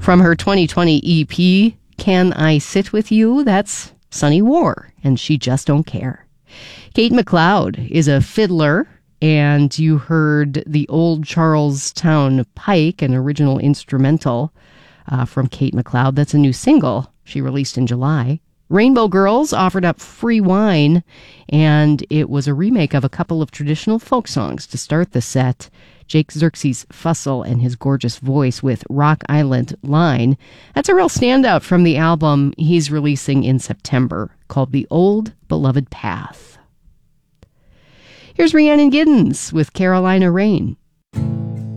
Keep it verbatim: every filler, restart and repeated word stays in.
From her twenty twenty E P, Can I Sit With You? That's Sunny War, and She Just Don't Care. Kate McLeod is a fiddler, and you heard the Old Charlestown Pike, an original instrumental uh, from Kate McLeod. That's a new single she released in July. Rainbow Girls offered up Free Wine, and it was a remake of a couple of traditional folk songs to start the set. Jake Xerxes Fussell and his gorgeous voice with Rock Island Line. That's a real standout from the album he's releasing in September called The Old Beloved Path. Here's Rhiannon Giddens with Carolina Rain.